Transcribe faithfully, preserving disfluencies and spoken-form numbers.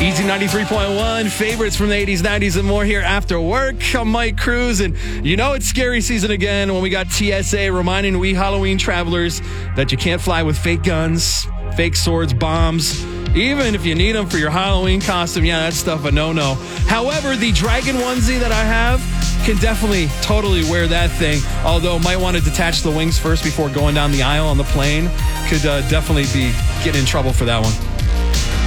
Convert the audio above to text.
Easy ninety-three point one, favorites from the eighties, nineties, and more here after work. I'm Mike Cruz, and you know it's scary season again when we got T S A reminding we Halloween travelers that you can't fly with fake guns, fake swords, bombs, even if you need them for your Halloween costume. Yeah, that stuff a no-no. However, the dragon onesie that I have can definitely totally wear that thing, although might want to detach the wings first before going down the aisle on the plane. Could uh, definitely be getting in trouble for that one.